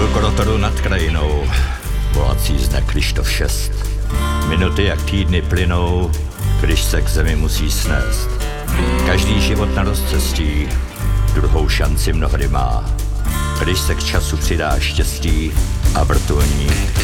Krotoru nad krajinou, volací zne Kryštof 6. Minuty jak týdny plynou, když se k zemi musí snést. Každý život na rozcestí druhou šanci mnohdy má, když se k času přidá štěstí a vrtulník